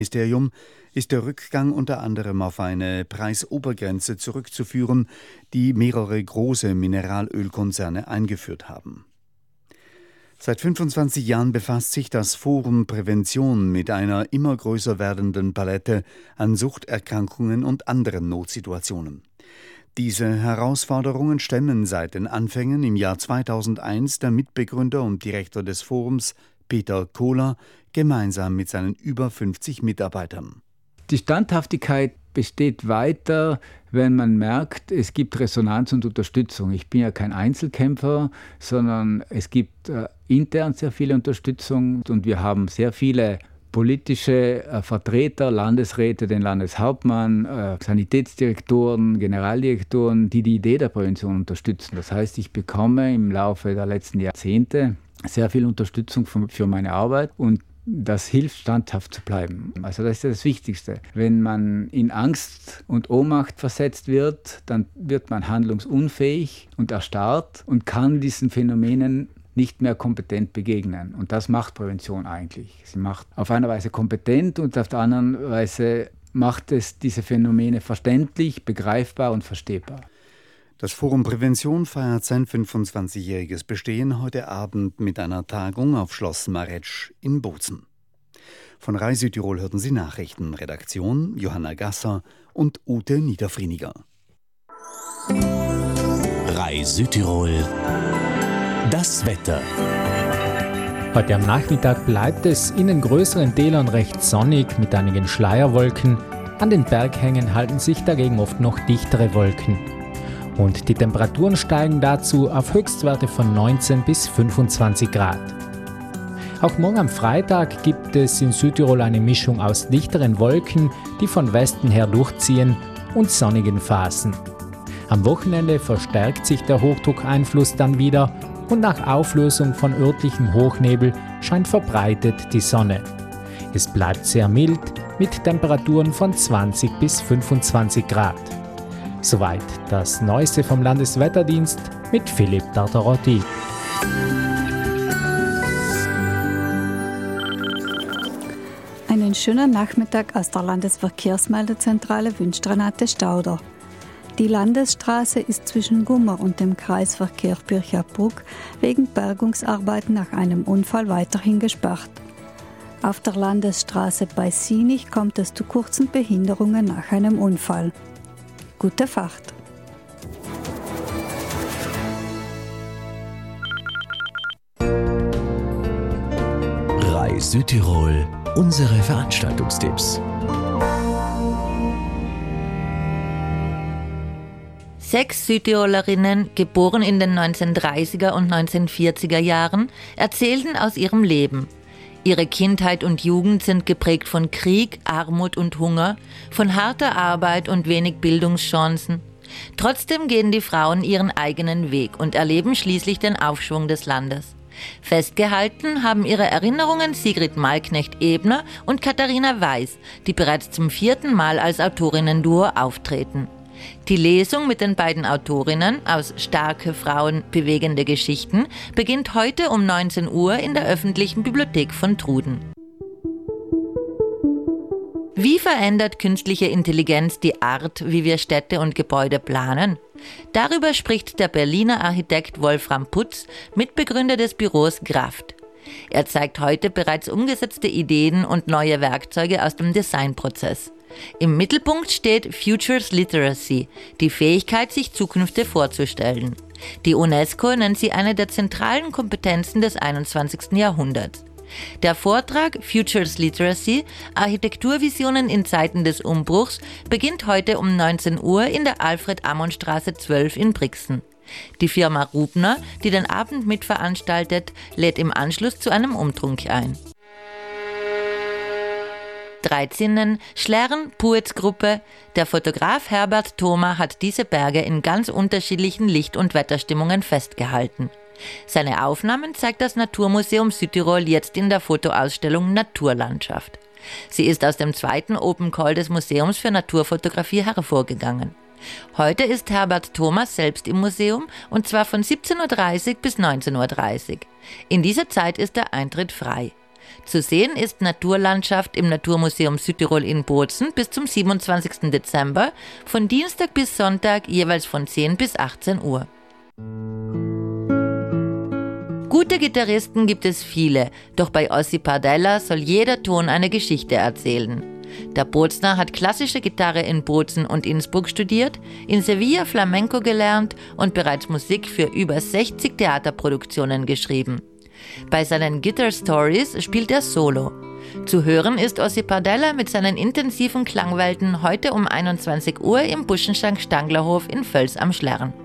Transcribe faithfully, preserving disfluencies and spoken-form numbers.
Ministerium ist der Rückgang unter anderem auf eine Preisobergrenze zurückzuführen, die mehrere große Mineralölkonzerne eingeführt haben. Seit fünfundzwanzig Jahren befasst sich das Forum Prävention mit einer immer größer werdenden Palette an Suchterkrankungen und anderen Notsituationen. Diese Herausforderungen stemmen seit den Anfängen im Jahr zweitausendeins der Mitbegründer und Direktor des Forums, Peter Kohler, gemeinsam mit seinen über fünfzig Mitarbeitern. Die Standhaftigkeit besteht weiter, wenn man merkt, es gibt Resonanz und Unterstützung. Ich bin ja kein Einzelkämpfer, sondern es gibt äh, intern sehr viel Unterstützung und wir haben sehr viele politische äh, Vertreter, Landesräte, den Landeshauptmann, äh, Sanitätsdirektoren, Generaldirektoren, die die Idee der Prävention unterstützen. Das heißt, ich bekomme im Laufe der letzten Jahrzehnte sehr viel Unterstützung für, für meine Arbeit und das hilft, standhaft zu bleiben. Also das ist das Wichtigste. Wenn man in Angst und Ohnmacht versetzt wird, dann wird man handlungsunfähig und erstarrt und kann diesen Phänomenen nicht mehr kompetent begegnen. Und das macht Prävention eigentlich. Sie macht auf einer Weise kompetent und auf der anderen Weise macht es diese Phänomene verständlich, begreifbar und verstehbar. Das Forum Prävention feiert sein fünfundzwanzigjähriges Bestehen heute Abend mit einer Tagung auf Schloss Maretsch in Bozen. Von Rai Südtirol hörten Sie Nachrichten. Redaktion Johanna Gasser und Ute Niederfrieniger. Rai Südtirol. Das Wetter. Heute am Nachmittag bleibt es in den größeren Tälern recht sonnig mit einigen Schleierwolken. An den Berghängen halten sich dagegen oft noch dichtere Wolken. Und die Temperaturen steigen dazu auf Höchstwerte von neunzehn bis fünfundzwanzig Grad. Auch morgen am Freitag gibt es in Südtirol eine Mischung aus dichteren Wolken, die von Westen her durchziehen, und sonnigen Phasen. Am Wochenende verstärkt sich der Hochdruckeinfluss dann wieder und nach Auflösung von örtlichem Hochnebel scheint verbreitet die Sonne. Es bleibt sehr mild mit Temperaturen von zwanzig bis fünfundzwanzig Grad. Soweit das Neueste vom Landeswetterdienst mit Philipp Tartarotti. Einen schönen Nachmittag aus der Landesverkehrsmeldezentrale wünscht Renate Stauder. Die Landesstraße ist zwischen Gummer und dem Kreisverkehr Pirchabruck wegen Bergungsarbeiten nach einem Unfall weiterhin gesperrt. Auf der Landesstraße bei Sinich kommt es zu kurzen Behinderungen nach einem Unfall. Gute Fahrt! Rai Südtirol, unsere Veranstaltungstipps. Sechs Südtirolerinnen, geboren in den neunzehnhundertdreißiger und neunzehnhundertvierziger Jahren, erzählten aus ihrem Leben. Ihre Kindheit und Jugend sind geprägt von Krieg, Armut und Hunger, von harter Arbeit und wenig Bildungschancen. Trotzdem gehen die Frauen ihren eigenen Weg und erleben schließlich den Aufschwung des Landes. Festgehalten haben ihre Erinnerungen Sigrid Malknecht-Ebner und Katharina Weiß, die bereits zum vierten Mal als Autorinnen-Duo auftreten. Die Lesung mit den beiden Autorinnen aus Starke Frauen, bewegende Geschichten beginnt heute um neunzehn Uhr in der öffentlichen Bibliothek von Truden. Wie verändert künstliche Intelligenz die Art, wie wir Städte und Gebäude planen? Darüber spricht der Berliner Architekt Wolfram Putz, Mitbegründer des Büros Graft. Er zeigt heute bereits umgesetzte Ideen und neue Werkzeuge aus dem Designprozess. Im Mittelpunkt steht Futures Literacy, die Fähigkeit, sich Zukünfte vorzustellen. Die UNESCO nennt sie eine der zentralen Kompetenzen des einundzwanzigsten Jahrhunderts. Der Vortrag Futures Literacy – Architekturvisionen in Zeiten des Umbruchs beginnt heute um neunzehn Uhr in der Alfred-Ammon-Straße zwölf in Brixen. Die Firma Rubner, die den Abend mitveranstaltet, lädt im Anschluss zu einem Umtrunk ein. Dreizinnen, Schlern, Puetz-Gruppe. Der Fotograf Herbert Thoma hat diese Berge in ganz unterschiedlichen Licht- und Wetterstimmungen festgehalten. Seine Aufnahmen zeigt das Naturmuseum Südtirol jetzt in der Fotoausstellung Naturlandschaft. Sie ist aus dem zweiten Open Call des Museums für Naturfotografie hervorgegangen. Heute ist Herbert Thoma selbst im Museum und zwar von siebzehn Uhr dreißig bis neunzehn Uhr dreißig. In dieser Zeit ist der Eintritt frei. Zu sehen ist Naturlandschaft im Naturmuseum Südtirol in Bozen bis zum siebenundzwanzigsten Dezember, von Dienstag bis Sonntag jeweils von zehn bis achtzehn Uhr. Gute Gitarristen gibt es viele, doch bei Ossi Pardella soll jeder Ton eine Geschichte erzählen. Der Bozner hat klassische Gitarre in Bozen und Innsbruck studiert, in Sevilla Flamenco gelernt und bereits Musik für über sechzig Theaterproduktionen geschrieben. Bei seinen Guitar Stories spielt er Solo. Zu hören ist Ossi Pardella mit seinen intensiven Klangwelten heute um einundzwanzig Uhr im Buschenschank Stanglerhof in Völs am Schlern.